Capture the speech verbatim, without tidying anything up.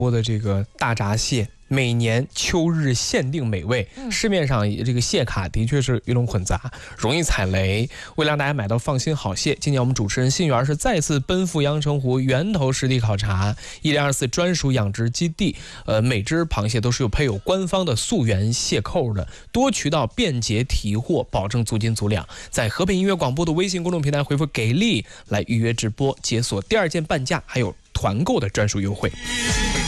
播的这个大闸蟹，每年秋日限定美味，市面上这个蟹卡的确是鱼龙混杂，容易踩雷。为了让大家买到放心好蟹，今年我们主持人信源是再次奔赴阳澄湖源头实地考察一零二四专属养殖基地。呃，每只螃蟹都是有配有官方的溯源蟹扣的，多渠道便捷提货，保证足斤足两。在河北音乐广播的微信公众平台回复给力来预约直播，解锁第二件半价，还有团购的专属优惠。